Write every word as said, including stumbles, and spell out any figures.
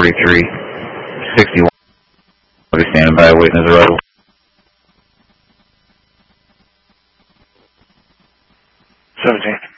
forty-three sixty-one. I'll be standing by waiting as a arrival. seventeen.